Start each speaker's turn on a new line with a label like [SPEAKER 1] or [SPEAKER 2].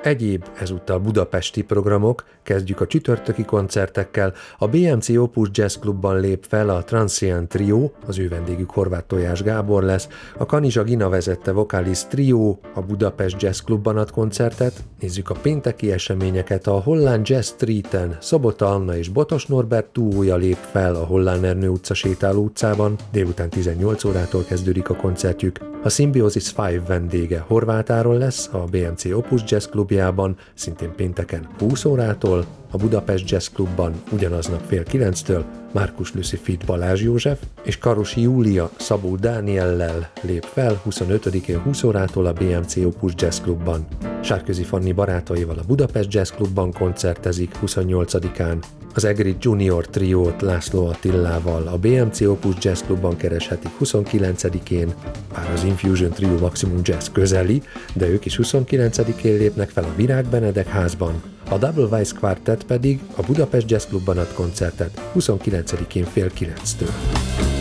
[SPEAKER 1] Egyéb ezúttal budapesti programok, kezdjük a csütörtöki koncertekkel. A BMC Opus Jazz Clubban lép fel a Transient Trio, az ő vendégük Horváth Tojás Gábor lesz. A Kanizsa Gina vezette Vokalis Trio a Budapest Jazz Clubban ad koncertet. Nézzük a pénteki eseményeket. A Hollán Jazz Streeten Szobota Anna és Botos Norbert duója lép fel a Hollán Ernő utca sétáló utcában. Délután 18 órától kezdődik a koncertjük. A Symbiosis 5 vendége Horváth Áron lesz a BMC Opus Jazz Clubjában, szintén pénteken 20 órától, a Budapest Jazz Clubban ugyanaznap fél 9-től Márkus Lucy feat. Balázs József és Karosi Júlia Szabó Dániellel lép fel 25-én 20 órától a BMC Opus Jazz Clubban. Sárközi Fanni barátaival a Budapest Jazz Clubban koncertezik 28-án. Az Egrid Junior triót László Attilával a BMC Opus Jazz Clubban kereshetik 29-én, bár az Infusion Trio Maximum Jazz közeli, de ők is 29-én lépnek fel a Virág Benedek házban. A Double Wise Quartet pedig a Budapest Jazz Clubban ad koncertet 29-én fél 9-től.